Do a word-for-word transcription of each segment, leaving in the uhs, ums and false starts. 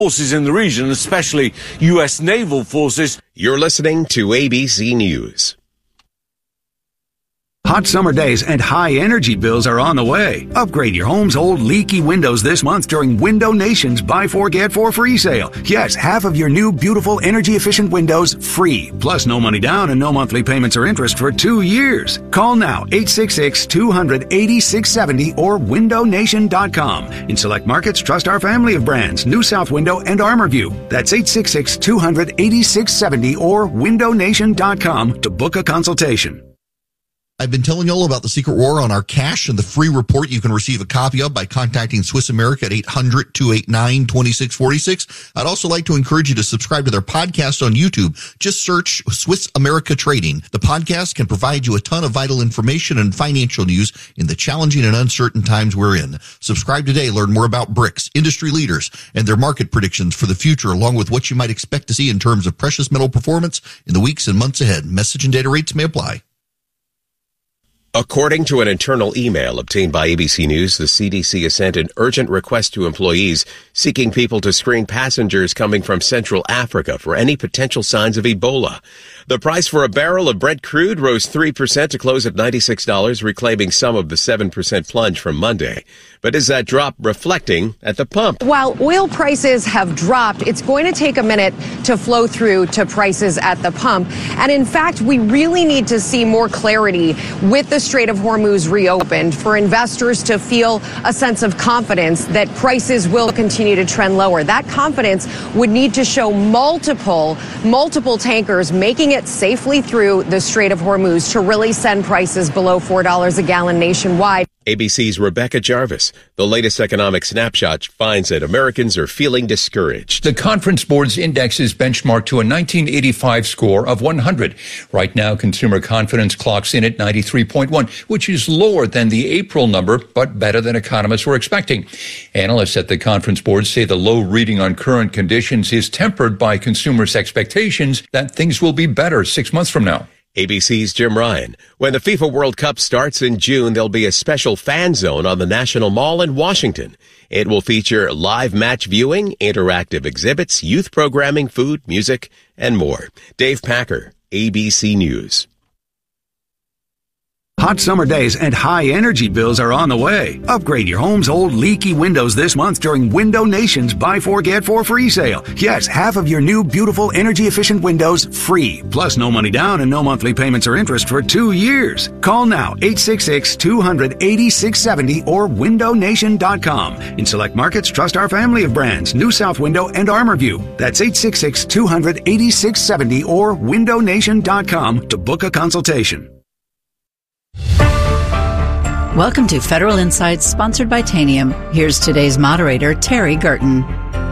forces in the region, especially U S naval forces. You're listening to A B C News. Hot summer days and high energy bills are on the way. Upgrade your home's old leaky windows this month during Window Nation's Buy Four Get Four free sale. Yes, half of your new beautiful energy efficient windows free. Plus no money down and no monthly payments or interest for two years. Call now eight six six, two hundred, eighty-six seventy or window nation dot com. In select markets, trust our family of brands, New South Window and ArmorView. That's eight six six, two hundred, eighty-six seventy or window nation dot com to book a consultation. I've been telling you all about the secret war on our cash and the free report you can receive a copy of by contacting Swiss America at eight hundred, two eight nine, two six four six. I'd also like to encourage you to subscribe to their podcast on YouTube. Just search Swiss America Trading. The podcast can provide you a ton of vital information and financial news in the challenging and uncertain times we're in. Subscribe today. Learn more about BRICS, industry leaders, and their market predictions for the future, along with what you might expect to see in terms of precious metal performance in the weeks and months ahead. Message and data rates may apply. According to an internal email obtained by A B C News, the C D C has sent an urgent request to employees seeking people to screen passengers coming from Central Africa for any potential signs of Ebola. The price for a barrel of Brent crude rose three percent to close at ninety-six dollars, reclaiming some of the seven percent plunge from Monday. But is that drop reflecting at the pump? While oil prices have dropped, it's going to take a minute to flow through to prices at the pump. And in fact, we really need to see more clarity with the Strait of Hormuz reopened for investors to feel a sense of confidence that prices will continue to trend lower. That confidence would need to show multiple, multiple tankers making it safely through the Strait of Hormuz to really send prices below four dollars a gallon nationwide. A B C's Rebecca Jarvis. The latest economic snapshot finds that Americans are feeling discouraged. The Conference Board's index is benchmarked to a nineteen eighty-five score of one hundred. Right now, consumer confidence clocks in at ninety-three point one, which is lower than the April number, but better than economists were expecting. Analysts at the Conference Board say the low reading on current conditions is tempered by consumers' expectations that things will be better six months from now. A B C's Jim Ryan. When the FIFA World Cup starts in June, there'll be a special fan zone on the National Mall in Washington. It will feature live match viewing, interactive exhibits, youth programming, food, music, and more. Dave Packer, A B C News. Hot summer days and high energy bills are on the way. Upgrade your home's old leaky windows this month during Window Nation's Buy Four Get Four free sale. Yes, half of your new beautiful energy efficient windows free. Plus no money down and no monthly payments or interest for two years. Call now eight six six, two hundred, eighty-six seventy or window nation dot com. In select markets, trust our family of brands, New South Window and ArmorView. That's eight six six, two hundred, eighty-six seventy or window nation dot com to book a consultation. Welcome to Federal Insights, sponsored by Tanium. Here's today's moderator, Terry Gerton.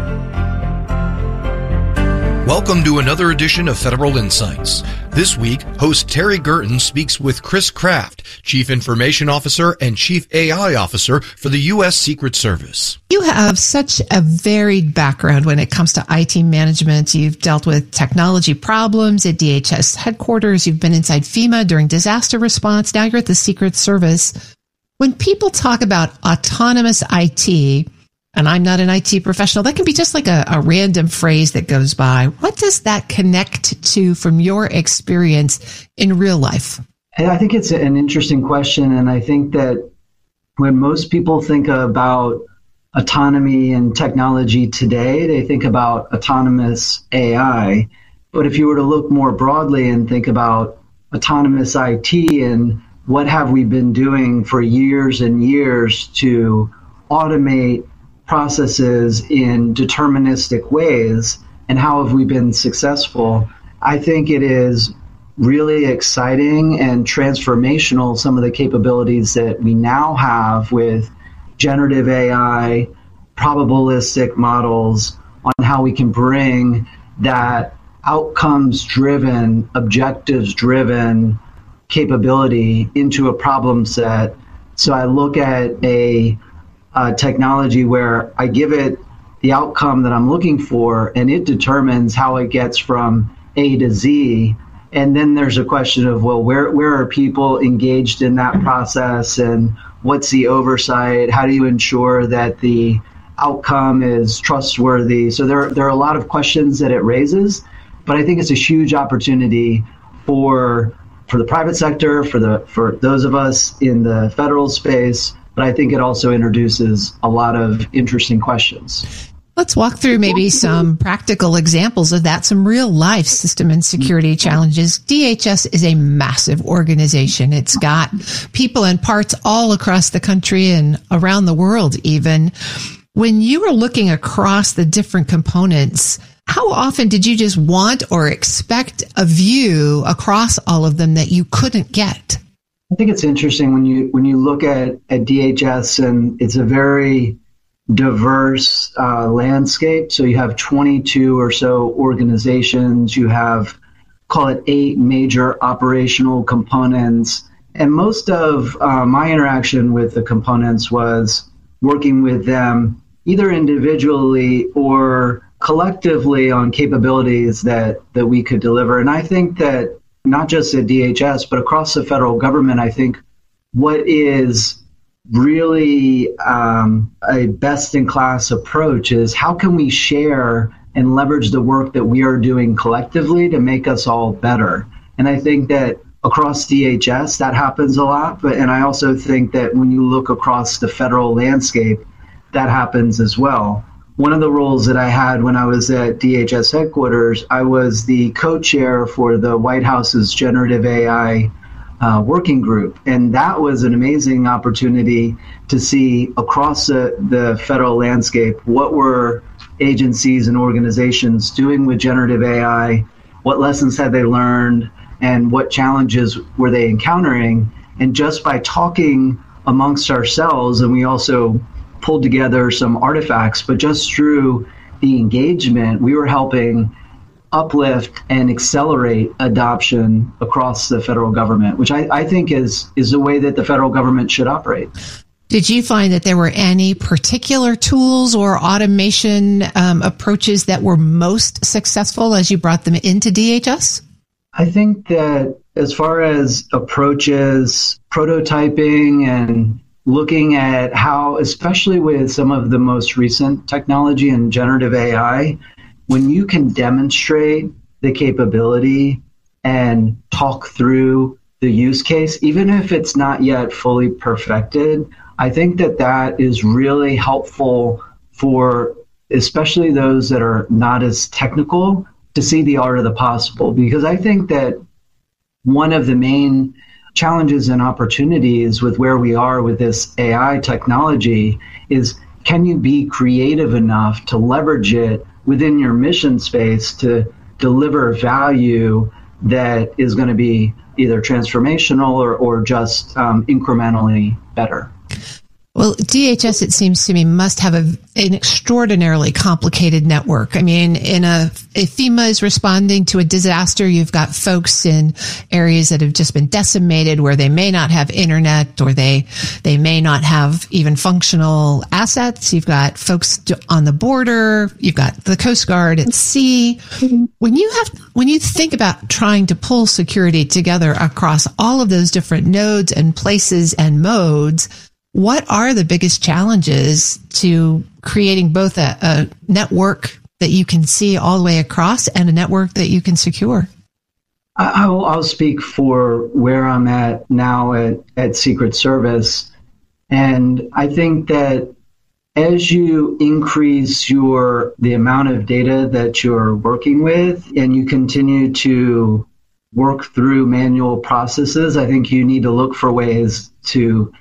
Welcome to another edition of Federal Insights. This week, host Terry Gerton speaks with Chris Kraft, Chief Information Officer and Chief A I Officer for the U S Secret Service. You have such a varied background when it comes to I T management. You've dealt with technology problems at D H S headquarters. You've been inside FEMA during disaster response. Now you're at the Secret Service. When people talk about autonomous I T, and I'm not an I T professional, that can be just like a, a random phrase that goes by. What does that connect to from your experience in real life? I think it's an interesting question. And I think that when most people think about autonomy and technology today, they think about autonomous A I. But if you were to look more broadly and think about autonomous I T and what have we been doing for years and years to automate processes in deterministic ways, and how have we been successful? I think it is really exciting and transformational, some of the capabilities that we now have with generative A I, probabilistic models, on how we can bring that outcomes-driven, objectives-driven capability into a problem set. So I look at a, a technology where I give it the outcome that I'm looking for, and it determines how it gets from A to Z. And then there's a question of, well, where where are people engaged in that process, and what's the oversight? How do you ensure that the outcome is trustworthy. So there, there are a lot of questions that it raises, but I think it's a huge opportunity for for the private sector, for the for those of us in the federal space, but I think it also introduces a lot of interesting questions. Let's walk through maybe some practical examples of that, some real life system and security challenges. D H S is a massive organization. It's got people and parts all across the country and around the world even. When you were looking across the different components, how often did you just want or expect a view across all of them that you couldn't get? I think it's interesting when you when you look at, at D H S, and it's a very diverse uh, landscape. So you have twenty-two or so organizations. You have, call it eight major operational components. And most of uh, my interaction with the components was working with them either individually or collectively on capabilities that, that we could deliver. And I think that not just at D H S, but across the federal government, I think what is really um, a best-in-class approach is how can we share and leverage the work that we are doing collectively to make us all better. And I think that across D H S, that happens a lot. But and I also think that when you look across the federal landscape, that happens as well. One of the roles that I had when I was at D H S headquarters, I was the co-chair for the White House's Generative A I uh, working group. And that was an amazing opportunity to see across the, the federal landscape, what were agencies and organizations doing with generative A I, what lessons had they learned, and what challenges were they encountering. And just by talking amongst ourselves, and we also pulled together some artifacts, but just through the engagement, we were helping uplift and accelerate adoption across the federal government, which I, I think is, is the way that the federal government should operate. Did you find that there were any particular tools or automation um, approaches that were most successful as you brought them into D H S? I think that as far as approaches, prototyping and looking at how, especially with some of the most recent technology and generative A I, when you can demonstrate the capability and talk through the use case, even if it's not yet fully perfected, I think that that is really helpful for especially those that are not as technical to see the art of the possible. Because I think that one of the main challenges and opportunities with where we are with this A I technology is, can you be creative enough to leverage it within your mission space to deliver value that is going to be either transformational or, or just um, incrementally better? Well, D H S, it seems to me, must have a, an extraordinarily complicated network. I mean, in a, if FEMA is responding to a disaster, you've got folks in areas that have just been decimated where they may not have internet or they, they may not have even functional assets. You've got folks on the border. You've got the Coast Guard at sea. When you have, when you think about trying to pull security together across all of those different nodes and places and modes, what are the biggest challenges to creating both a, a network that you can see all the way across and a network that you can secure? I'll, I'll speak for where I'm at now at, at Secret Service. And I think that as you increase your the amount of data that you're working with and you continue to work through manual processes, I think you need to look for ways to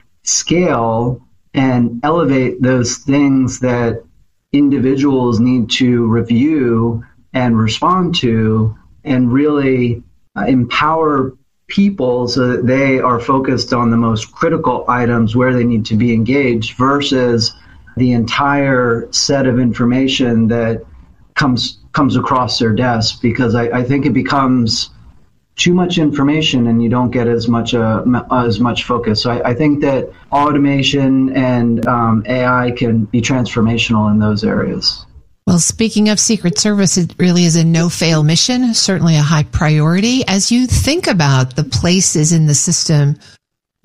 scale and elevate those things that individuals need to review and respond to, and really uh, empower people so that they are focused on the most critical items where they need to be engaged versus the entire set of information that comes comes across their desk. Because I, I think it becomes too much information and you don't get as much uh, as much focus. So I, I think that automation and um, A I can be transformational in those areas. Well, speaking of Secret Service, it really is a no-fail mission, certainly a high priority. As you think about the places in the system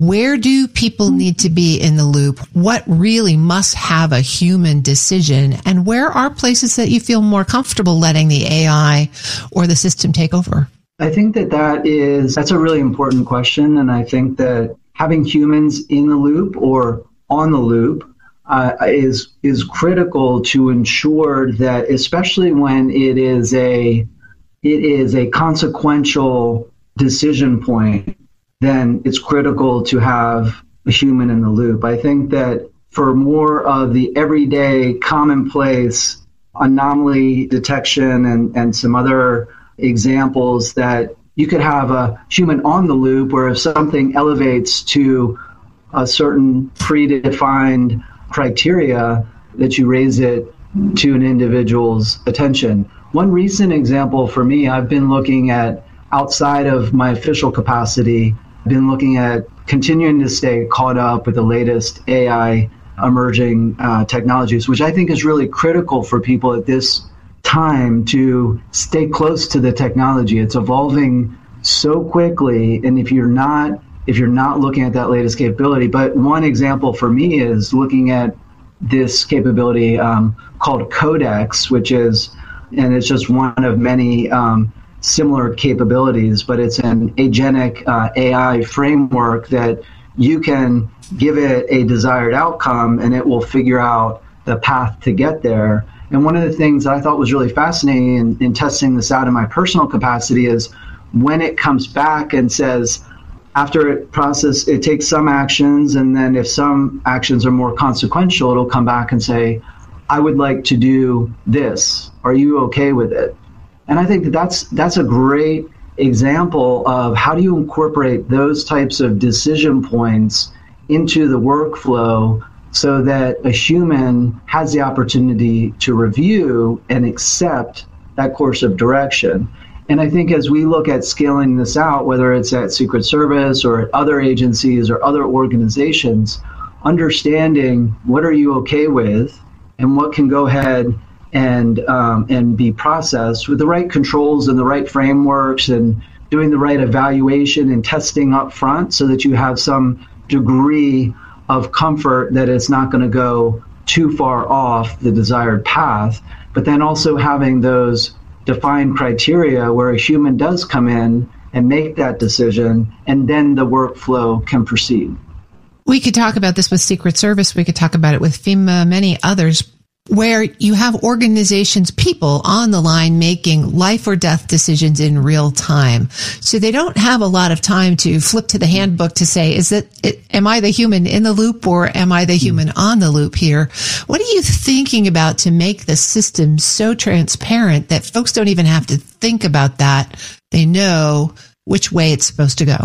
Where do people need to be in the loop? What really must have a human decision? And where are places that you feel more comfortable letting the A I or the system take over? I think that that is, that's a really important question. And I think that having humans in the loop or on the loop uh, is, is critical to ensure that, especially when it is a, it is a consequential decision point, then it's critical to have a human in the loop. I think that for more of the everyday commonplace anomaly detection and, and some other examples, that you could have a human on the loop where if something elevates to a certain predefined criteria, that you raise it to an individual's attention. One recent example for me, I've been looking at outside of my official capacity, I've been looking at continuing to stay caught up with the latest A I emerging uh, technologies, which I think is really critical for people at this time to stay close to the technology. It's evolving so quickly, and if you're not if you're not looking at that latest capability, but one example for me is looking at this capability um, called Codex, which is, and it's just one of many um, similar capabilities, but it's an agentic uh, A I framework that you can give it a desired outcome and it will figure out the path to get there. And one of the things I thought was really fascinating in, in testing this out in my personal capacity is when it comes back and says, after it process, it takes some actions, and then if some actions are more consequential, it'll come back and say, I would like to do this. Are you okay with it? And I think that that's, that's a great example of how do you incorporate those types of decision points into the workflow so that a human has the opportunity to review and accept that course of direction. And I think as we look at scaling this out, whether it's at Secret Service or at other agencies or other organizations, understanding what are you okay with and what can go ahead and um, and be processed with the right controls and the right frameworks and doing the right evaluation and testing up front so that you have some degree of comfort that it's not going to go too far off the desired path, but then also having those defined criteria where a human does come in and make that decision, and then the workflow can proceed. We could talk about this with Secret Service. We could talk about it with FEMA, many others, where you have organizations, people on the line making life or death decisions in real time. So they don't have a lot of time to flip to the handbook to say, is it, it am I the human in the loop or am I the human on the loop here? What are you thinking about to make the system so transparent that folks don't even have to think about that? They know which way it's supposed to go.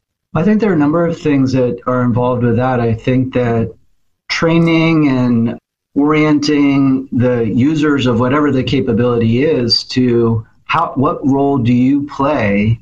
I think there are a number of things that are involved with that. I think that training and orienting the users of whatever the capability is to how, what role do you play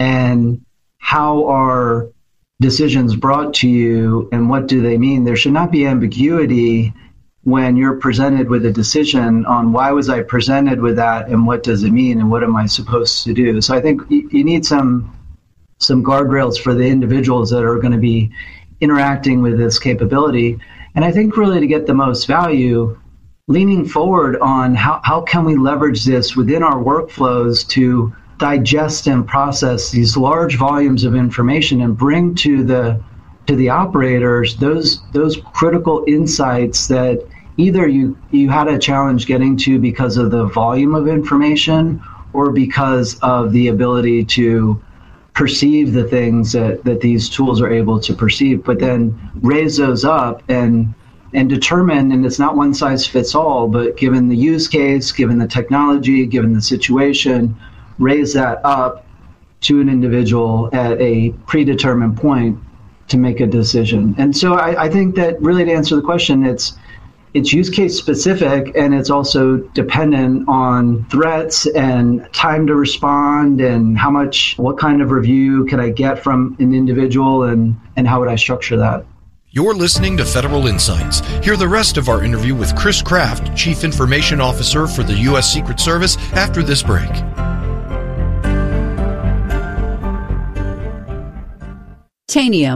and how are decisions brought to you and what do they mean? There should not be ambiguity when you're presented with a decision on why was I presented with that and what does it mean and what am I supposed to do? So I think you need some some guardrails for the individuals that are going to be interacting with this capability. And I think really to get the most value, leaning forward on how, how can we leverage this within our workflows to digest and process these large volumes of information and bring to the to the operators those those critical insights that either you, you had a challenge getting to because of the volume of information or because of the ability to perceive the things that, that these tools are able to perceive, but then raise those up and and determine, and it's not one size fits all, but given the use case, given the technology, given the situation, raise that up to an individual at a predetermined point to make a decision. And so I, I think that really to answer the question, it's it's use case specific, and it's also dependent on threats and time to respond and how much, what kind of review can I get from an individual and, and how would I structure that? You're listening to Federal Insights. Hear the rest of our interview with Chris Kraft, Chief Information Officer for the U S Secret Service, after this break. Tanium,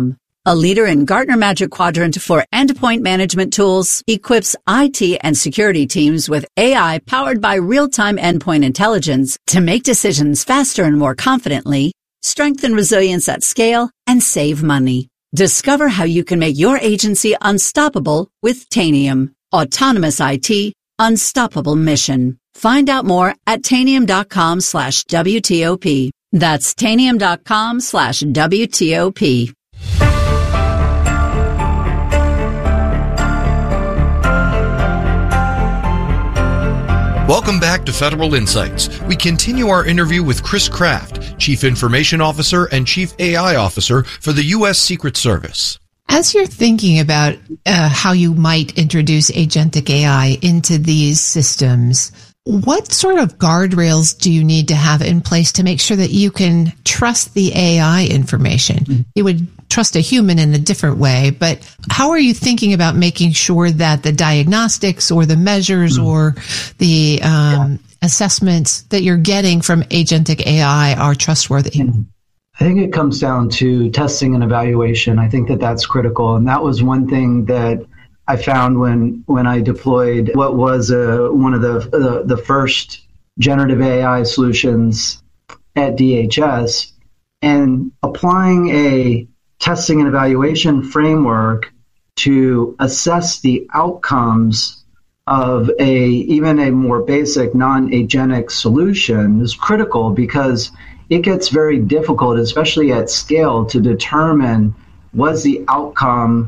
a leader in Gartner Magic Quadrant for endpoint management tools, equips I T and security teams with A I powered by real-time endpoint intelligence to make decisions faster and more confidently, strengthen resilience at scale, and save money. Discover how you can make your agency unstoppable with Tanium. Autonomous I T, unstoppable mission. Find out more at Tanium.com slash WTOP. That's Tanium.com slash WTOP. Welcome back to Federal Insights. We continue our interview with Chris Kraft, Chief Information Officer and Chief A I Officer for the U S Secret Service. As you're thinking about uh, how you might introduce agentic A I into these systems, what sort of guardrails do you need to have in place to make sure that you can trust the A I information? Mm-hmm. You would trust a human in a different way, but how are you thinking about making sure that the diagnostics or the measures mm-hmm. or the um, yeah. assessments that you're getting from agentic A I are trustworthy? Mm-hmm. I think it comes down to testing and evaluation. I think that that's critical. And that was one thing that I found when, when I deployed what was uh, one of the, uh, the first generative A I solutions at D H S, and applying a testing and evaluation framework to assess the outcomes of a even a more basic non-agentic solution is critical, because it gets very difficult, especially at scale, to determine was the outcome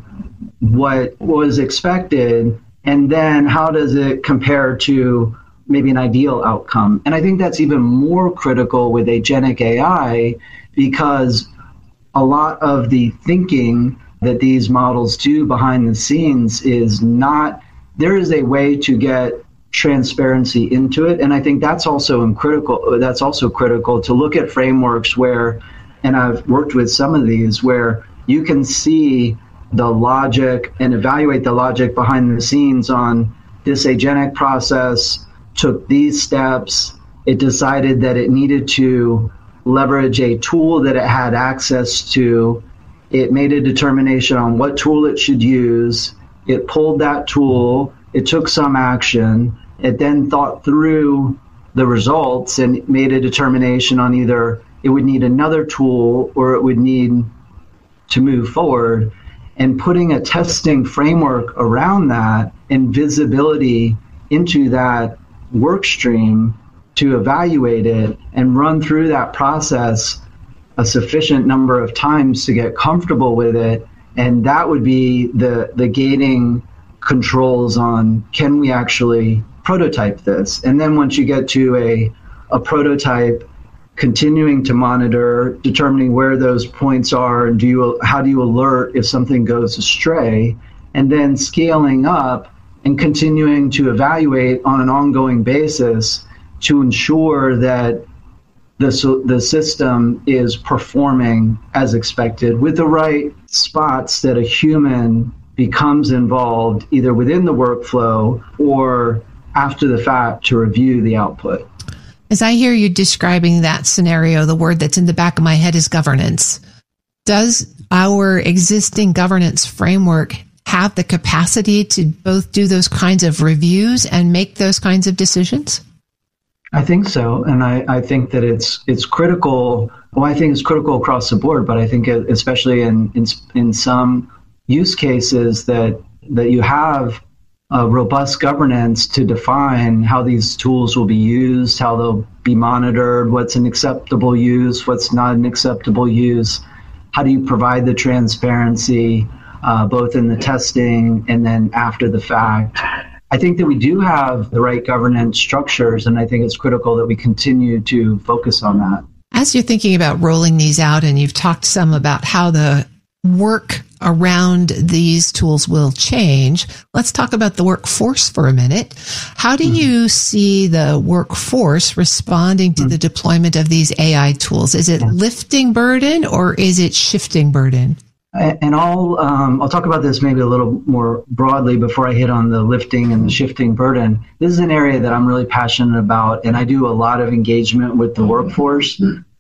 what was expected, and then how does it compare to maybe an ideal outcome. And I think that's even more critical with agentic A I, because a lot of the thinking that these models do behind the scenes is not, there is a way to get transparency into it. And I think that's also critical. That's also critical to look at frameworks where, and I've worked with some of these, where you can see the logic and evaluate the logic behind the scenes on this agentic process took these steps. It decided that it needed to leverage a tool that it had access to. It made a determination on what tool it should use. It pulled that tool. It took some action. It then thought through the results and made a determination on either it would need another tool or it would need to move forward. And putting a testing framework around that and visibility into that work stream to evaluate it and run through that process a sufficient number of times to get comfortable with it. And that would be the, the gating controls on, can we actually prototype this? And then once you get to a, a prototype, continuing to monitor, determining where those points are, and do you, how do you alert if something goes astray, and then scaling up and continuing to evaluate on an ongoing basis to ensure that the, the system is performing as expected with the right spots that a human becomes involved either within the workflow or after the fact to review the output. As I hear you describing that scenario, the word that's in the back of my head is governance. Does our existing governance framework have the capacity to both do those kinds of reviews and make those kinds of decisions? I think so. And I, I think that it's it's critical. Well, I think it's critical across the board, but I think especially in in, in some use cases that that you have a robust governance to define how these tools will be used, how they'll be monitored, what's an acceptable use, what's not an acceptable use, how do you provide the transparency, uh, both in the testing and then after the fact. I think that we do have the right governance structures, and I think it's critical that we continue to focus on that. As you're thinking about rolling these out, and you've talked some about how the work around these tools will change, let's talk about the workforce for a minute. How do mm-hmm. you see the workforce responding to mm-hmm. the deployment of these A I tools? Is it yeah. lifting burden or is it shifting burden? And I'll um, I'll talk about this maybe a little more broadly before I hit on the lifting and the shifting burden. This is an area that I'm really passionate about, and I do a lot of engagement with the workforce.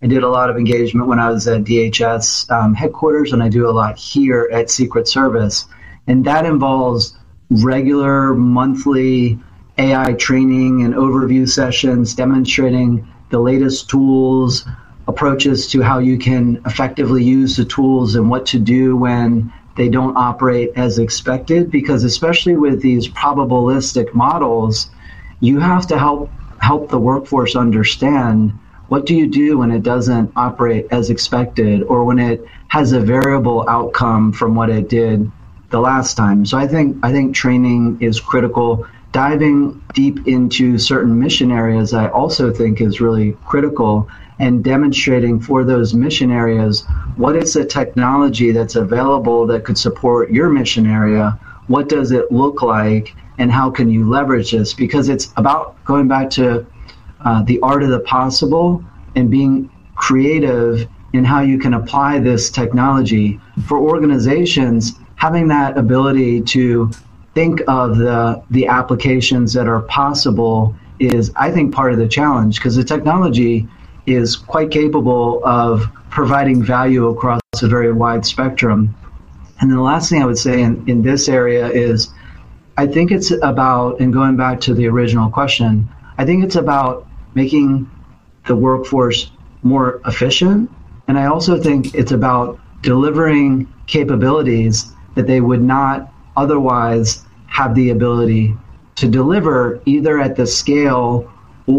I did a lot of engagement when I was at D H S um, headquarters, and I do a lot here at Secret Service. And that involves regular monthly A I training and overview sessions demonstrating the latest tools, approaches to how you can effectively use the tools and what to do when they don't operate as expected. Because especially with these probabilistic models, you have to help help the workforce understand what do you do when it doesn't operate as expected or when it has a variable outcome from what it did the last time. So I think I think training is critical. Diving deep into certain mission areas, I also think is really critical, and demonstrating for those mission areas what is the technology that's available that could support your mission area, what does it look like, and how can you leverage this? Because it's about going back to uh, the art of the possible and being creative in how you can apply this technology. For organizations, having that ability to think of the the applications that are possible is, I think, part of the challenge, because the technology is quite capable of providing value across a very wide spectrum. And then the last thing I would say in, in this area is, I think it's about, and going back to the original question, I think it's about making the workforce more efficient. And I also think it's about delivering capabilities that they would not otherwise have the ability to deliver, either at the scale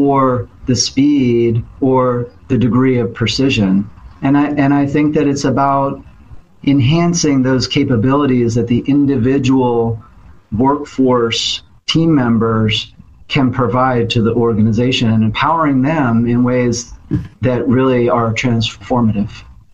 or the speed or the degree of precision. And I and I think that it's about enhancing those capabilities that the individual workforce team members can provide to the organization and empowering them in ways that really are transformative.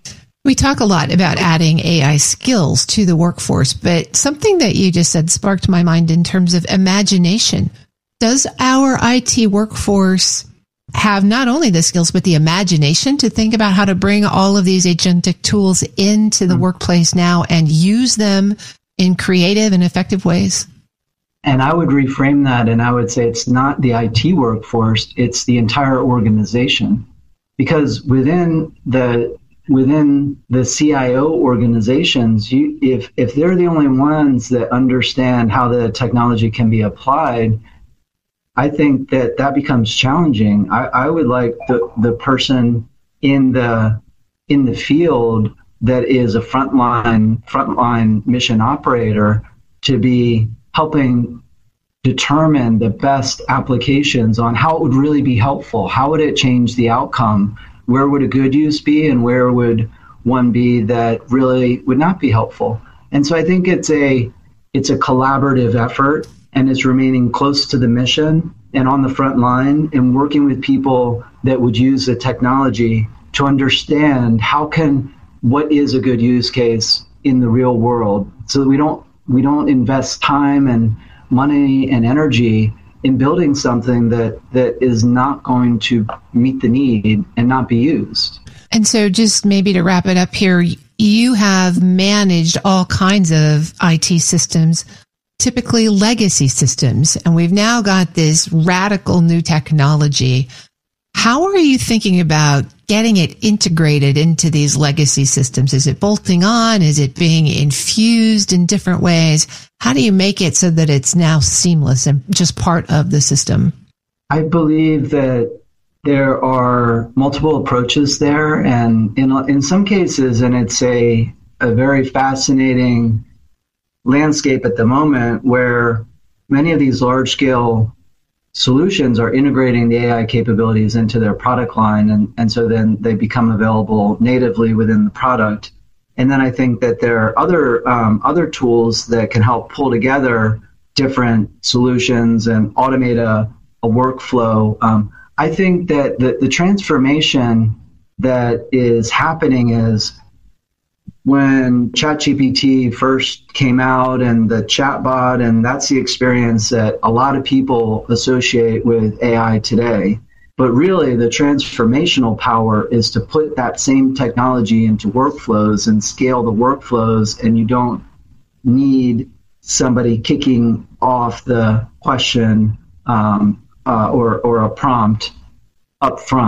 We talk a lot about adding A I skills to the workforce, but something that you just said sparked my mind in terms of imagination. Does our I T workforce have not only the skills, but the imagination to think about how to bring all of these agentic tools into the mm-hmm. workplace now and use them in creative and effective ways? And I would reframe that, and I would say it's not the I T workforce, it's the entire organization. Because within the within the C I O organizations, you, if if they're the only ones that understand how the technology can be applied, I think that that becomes challenging. I, I would like the, the person in the in the field that is a frontline frontline mission operator to be helping determine the best applications on how it would really be helpful. How would it change the outcome? Where would a good use be, and where would one be that really would not be helpful? And so I think it's a it's a collaborative effort, and it's remaining close to the mission and on the front line and working with people that would use the technology to understand how can what is a good use case in the real world, so that we don't we don't invest time and money and energy in building something that, that is not going to meet the need and not be used. And so just maybe to wrap it up here, you have managed all kinds of I T systems, typically legacy systems, and we've now got this radical new technology. How are you thinking about getting it integrated into these legacy systems? Is it bolting on? Is it being infused in different ways? How do you make it so that it's now seamless and just part of the system? I believe that there are multiple approaches there, and in in some cases, and it's a a very fascinating landscape at the moment where many of these large-scale solutions are integrating the A I capabilities into their product line, and, and so then they become available natively within the product. And then I think that there are other um, other tools that can help pull together different solutions and automate a, a workflow. Um, I think that the, the transformation that is happening is when ChatGPT first came out and the chatbot, and that's the experience that a lot of people associate with A I today. But really, the transformational power is to put that same technology into workflows and scale the workflows, and you don't need somebody kicking off the question um, uh, or, or a prompt up front.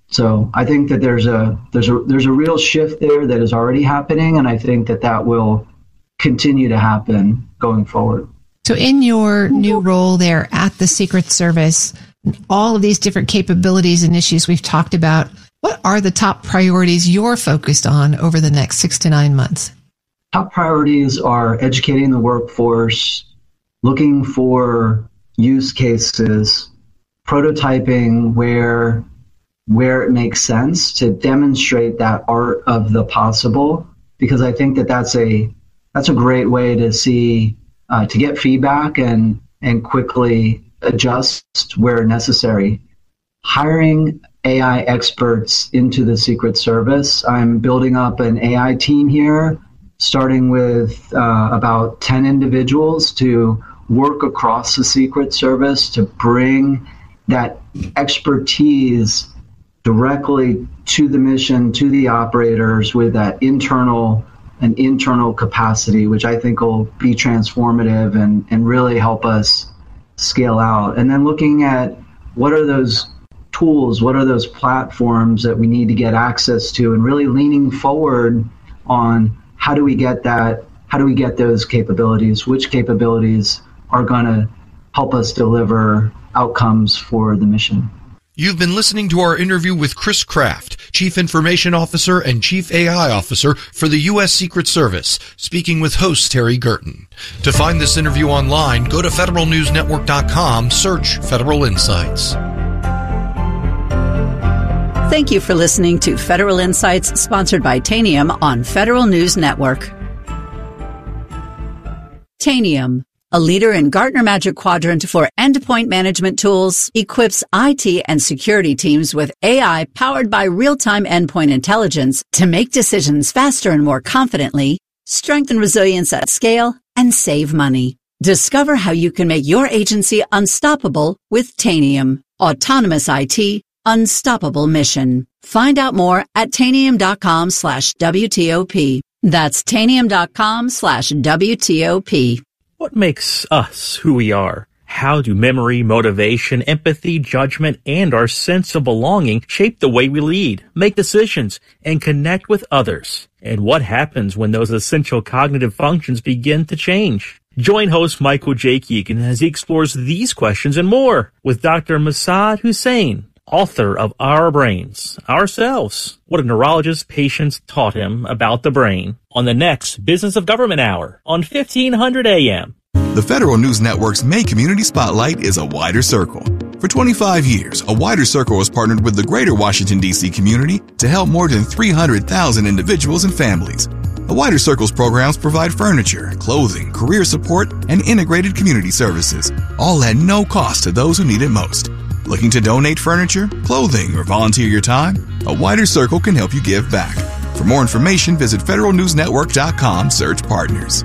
So I think that there's a there's a there's a real shift there that is already happening, and I think that that will continue to happen going forward. So in your new role there at the Secret Service, all of these different capabilities and issues we've talked about, what are the top priorities you're focused on over the next six to nine months? Top priorities are educating the workforce, looking for use cases, prototyping where where it makes sense to demonstrate that art of the possible, because I think that that's a that's a great way to see uh, to get feedback and and quickly adjust where necessary. Hiring A I experts into the Secret Service. I'm building up an A I team here, starting with uh, about ten individuals to work across the Secret Service to bring that expertise directly to the mission, to the operators with that internal an internal capacity, which I think will be transformative and, and really help us scale out. And then looking at what are those tools, what are those platforms that we need to get access to, and really leaning forward on how do we get that, how do we get those capabilities, which capabilities are going to help us deliver outcomes for the mission. You've been listening to our interview with Chris Kraft, Chief Information Officer and Chief A I Officer for the U S Secret Service, speaking with host Terry Gerton. To find this interview online, go to federal news network dot com, search Federal Insights. Thank you for listening to Federal Insights, sponsored by Tanium on Federal News Network. Tanium, a leader in Gartner Magic Quadrant for endpoint management tools, equips I T and security teams with A I powered by real-time endpoint intelligence to make decisions faster and more confidently, strengthen resilience at scale, and save money. Discover how you can make your agency unstoppable with Tanium. Autonomous I T, unstoppable mission. Find out more at tanium.com slash WTOP. That's tanium.com slash WTOP. What makes us who we are? How do memory, motivation, empathy, judgment, and our sense of belonging shape the way we lead, make decisions, and connect with others? And what happens when those essential cognitive functions begin to change? Join host Michael J. Keegan as he explores these questions and more with Doctor Massad Hussain, author of Our Brains, Ourselves, what a neurologist patients taught him about the brain, on the next Business of Government Hour on fifteen hundred A M. The Federal News Network's main community spotlight is A Wider Circle. For twenty-five years, A Wider Circle has partnered with the greater Washington, D C community to help more than three hundred thousand individuals and families. A Wider Circle's programs provide furniture, clothing, career support, and integrated community services, all at no cost to those who need it most. Looking to donate furniture, clothing, or volunteer your time? A Wider Circle can help you give back. For more information, visit federal news network dot com, search partners.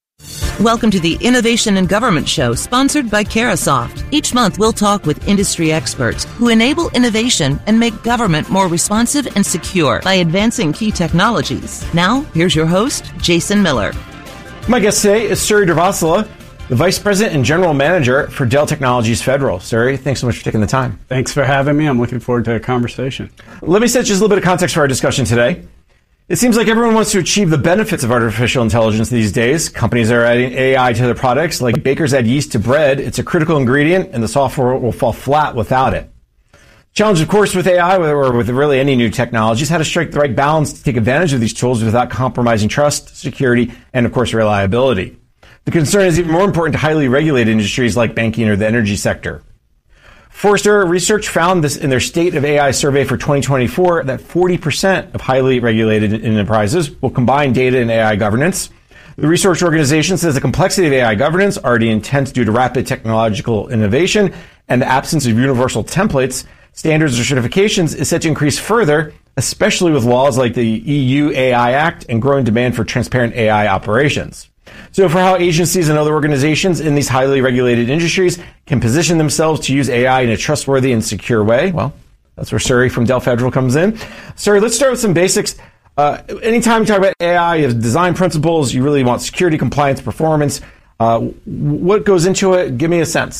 Welcome to the Innovation in Government Show, sponsored by Carasoft. Each month, we'll talk with industry experts who enable innovation and make government more responsive and secure by advancing key technologies. Now, here's your host, Jason Miller. My guest today is Suri Durvasula, the Vice President and General Manager for Dell Technologies Federal. Suri, thanks so much for taking the time. Thanks for having me. I'm looking forward to a conversation. Let me set just a little bit of context for our discussion today. It seems like everyone wants to achieve the benefits of artificial intelligence these days. Companies are adding A I to their products. Like bakers add yeast to bread, it's a critical ingredient, and the software will fall flat without it. Challenge, of course, with A I, or with really any new technology, is how to strike the right balance to take advantage of these tools without compromising trust, security, and, of course, reliability. The concern is even more important to highly regulated industries like banking or the energy sector. Forrester Research found this in their State of A I survey for twenty twenty-four that forty percent of highly regulated enterprises will combine data and A I governance. The research organization says the complexity of A I governance, already intense due to rapid technological innovation and the absence of universal templates, standards, or certifications, is set to increase further, especially with laws like the E U A I Act and growing demand for transparent A I operations. So for how agencies and other organizations in these highly regulated industries can position themselves to use A I in a trustworthy and secure way, well, that's where Suri from Dell Federal comes in. Suri, let's start with some basics. Uh, anytime you talk about A I, you have design principles, you really want security, compliance, performance. Uh, what goes into it? Give me a sense.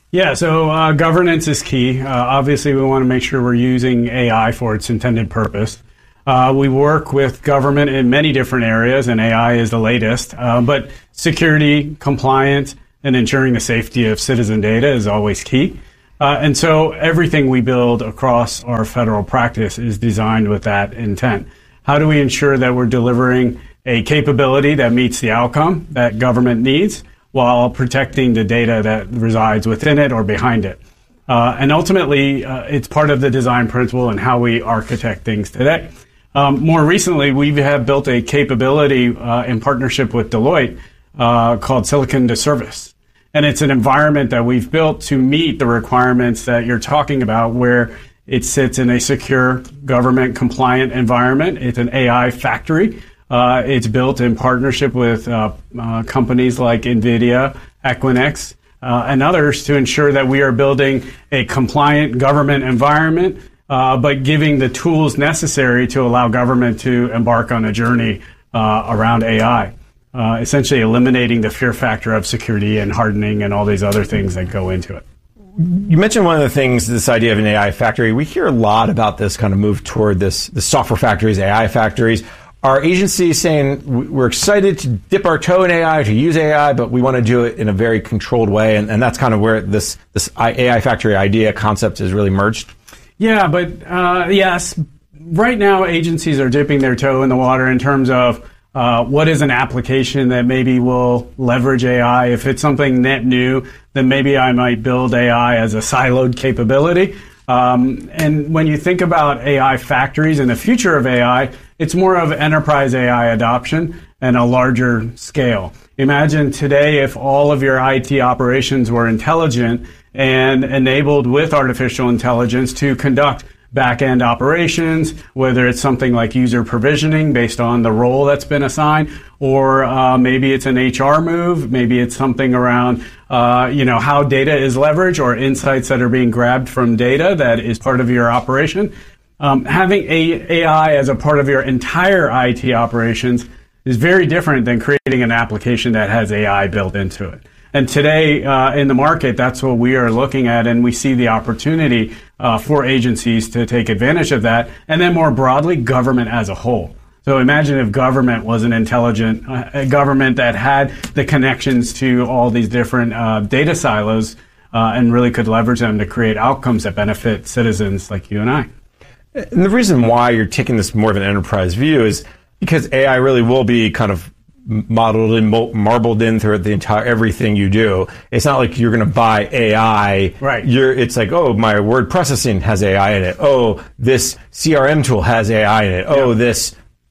Yeah, so uh, governance is key. Uh, obviously, we want to make sure we're using A I for its intended purpose. Uh, we work with government in many different areas, and A I is the latest. Uh, but security, compliance, and ensuring the safety of citizen data is always key. Uh, and so everything we build across our federal practice is designed with that intent. How do we ensure that we're delivering a capability that meets the outcome that government needs while protecting the data that resides within it or behind it? Uh, and ultimately, uh, it's part of the design principle and how we architect things today. Um, more recently, we have built a capability uh, in partnership with Deloitte uh, called Silicon to Service. And it's an environment that we've built to meet the requirements that you're talking about, where it sits in a secure, government-compliant environment. It's an A I factory. Uh, it's built in partnership with uh, uh, companies like NVIDIA, Equinix, uh, and others to ensure that we are building a compliant government environment, uh, but giving the tools necessary to allow government to embark on a journey uh, around A I, uh, essentially eliminating the fear factor of security and hardening and all these other things that go into it. You mentioned one of the things, this idea of an A I factory. We hear a lot about this kind of move toward this, the software factories, A I factories. Are agencies saying we're excited to dip our toe in A I, to use A I, but we want to do it in a very controlled way? And, and that's kind of where this, this A I factory idea concept is really merged? Yeah, but uh, yes, right now agencies are dipping their toe in the water in terms of Uh, what is an application that maybe will leverage A I? If it's something net new, then maybe I might build A I as a siloed capability. Um, and when you think about A I factories and the future of A I, it's more of enterprise A I adoption and a larger scale. Imagine today if all of your I T operations were intelligent and enabled with artificial intelligence to conduct back-end operations, whether it's something like user provisioning based on the role that's been assigned, or uh, maybe it's an H R move, maybe it's something around, uh, you know, how data is leveraged or insights that are being grabbed from data that is part of your operation. Um, having a AI as a part of your entire I T operations is very different than creating an application that has A I built into it. And today, uh, in the market, that's what we are looking at, and we see the opportunity uh, for agencies to take advantage of that, and then more broadly, government as a whole. So imagine if government was an intelligent uh, a government that had the connections to all these different uh, data silos uh, and really could leverage them to create outcomes that benefit citizens like you and I. And the reason why you're taking this more of an enterprise view is because A I really will be kind of modeled and marbled in through the entire everything you do. It's not like you're going to buy A I. Right. You're. It's like, oh, my word processing has A I in it. Oh, this C R M tool has A I in it. Oh, yeah. This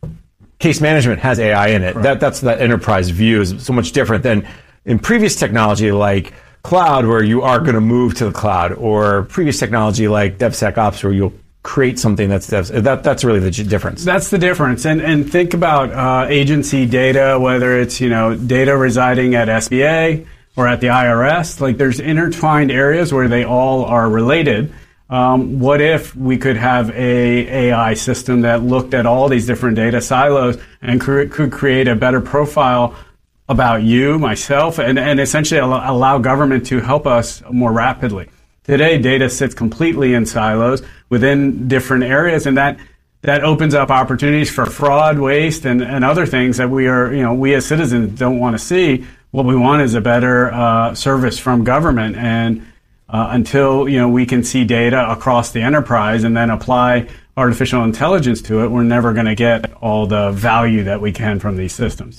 case management has A I in it. Right. That that's that enterprise view is so much different than in previous technology like cloud, where you are going to move to the cloud, or previous technology like DevSecOps, where you'll create something that's that that's really the difference. That's the difference. And and think about uh, agency data, whether it's, you know, data residing at S B A or at the I R S. Like, there's intertwined areas where they all are related. Um, what if we could have a AI system that looked at all these different data silos and cre- could create a better profile about you, myself, and, and essentially allow government to help us more rapidly? Today, data sits completely in silos within different areas, and that that opens up opportunities for fraud, waste, and, and other things that we are, you know, we as citizens don't want to see. What we want is a better uh, service from government, and uh, until, you know, we can see data across the enterprise and then apply artificial intelligence to it, we're never going to get all the value that we can from these systems.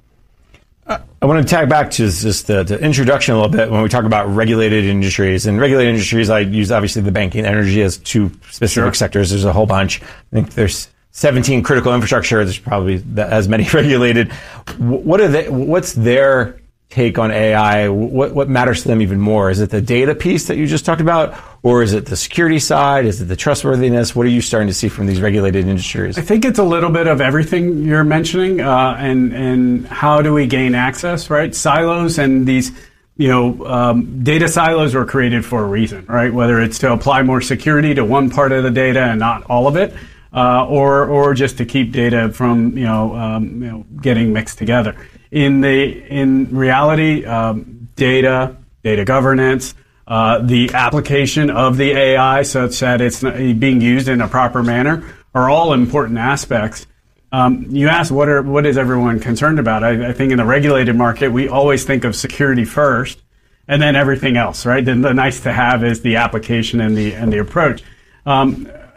I want to tag back to just the, the introduction a little bit when we talk about regulated industries. And regulated industries, I use obviously the banking and energy as two specific sure. sectors. There's a whole bunch. I think there's seventeen critical infrastructure. There's probably as many regulated. What are they, what's their take on A I? What, what matters to them even more? Is it the data piece that you just talked about? Or is it the security side? Is it the trustworthiness? What are you starting to see from these regulated industries? I think it's a little bit of everything you're mentioning, uh, and and how do we gain access, right? Silos and these, you know, um, data silos were created for a reason, right? Whether it's to apply more security to one part of the data and not all of it, uh, or or just to keep data from, you know, um, you know, getting mixed together. In the in reality, um, data, data governance, uh, the application of the A I such that it's being used in a proper manner are all important aspects. Um, you asked what are what is everyone concerned about? I, I think in the regulated market, we always think of security first, and then everything else, right? Then the nice to have is the application and the and the approach. Um,